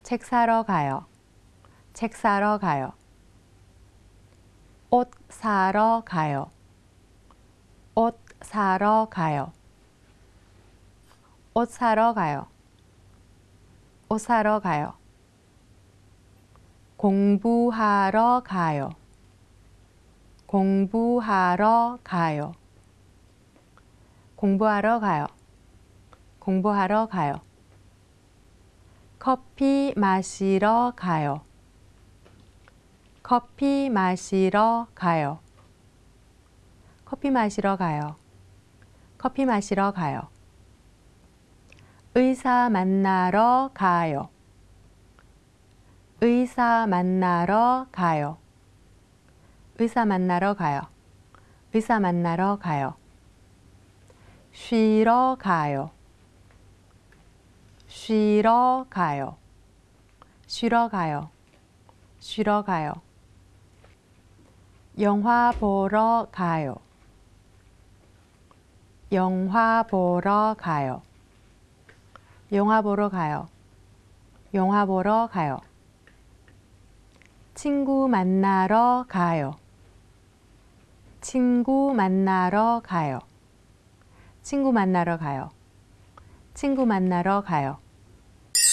책 사러 가요. 책 사러 가요. 옷 사러 가요. 옷 사러 가요. 옷 사러 가요. 옷 사러 가요. 공부하러 가요. 공부하러 가요. 공부하러 가요. 공부하러 가요. 커피 마시러 가요. 커피 마시러 가요. 커피 마시러 가요. 커피 마시러 가요. 의사 만나러 가요. 의사 만나러 가요. 의사 만나러 가요. 의사 만나러 가요. 쉬러 가요. 쉬러 가요. 쉬러 가요. 쉬러 가요. 영화 보러 가요. 영화 보러 가요. 영화 보러 가요. 영화 보러 가요. 친구 만나러 가요. 친구 만나러 가요. 친구 만나러 가요. 친구 만나러 가요.